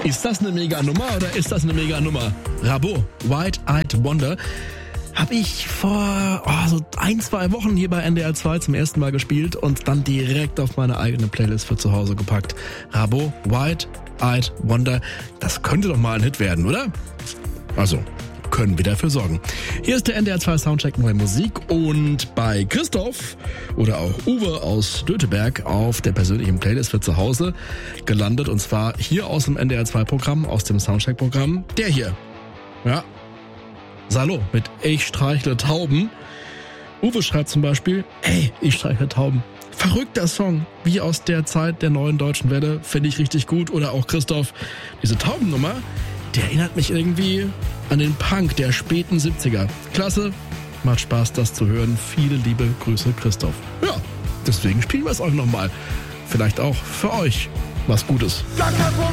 Ist das eine Mega-Nummer oder ist das eine Mega-Nummer? Rabo, White-Eyed Wonder, habe ich vor so 1-2 Wochen hier bei NDR 2 zum ersten Mal gespielt und dann direkt auf meine eigene Playlist für zu Hause gepackt. Rabo, White-Eyed Wonder, das könnte doch mal ein Hit werden, oder? Also, können wir dafür sorgen. Hier ist der NDR 2 Soundcheck Neue Musik und bei Christoph oder auch Uwe aus Döteberg auf der persönlichen Playlist für zu Hause gelandet und zwar hier aus dem NDR 2 Programm, aus dem Soundcheck Programm, der hier. Ja. Salo mit Ich streichle Tauben. Uwe schreibt zum Beispiel, ey, ich streichle Tauben. Verrückter Song, wie aus der Zeit der neuen deutschen Welle, finde ich richtig gut. Oder auch Christoph, diese Taubennummer, die erinnert mich irgendwie an den Punk der späten 70er. Klasse, macht Spaß, das zu hören. Viele liebe Grüße, Christoph. Ja, deswegen spielen wir es euch nochmal. Vielleicht auch für euch was Gutes. Gar kein Problem.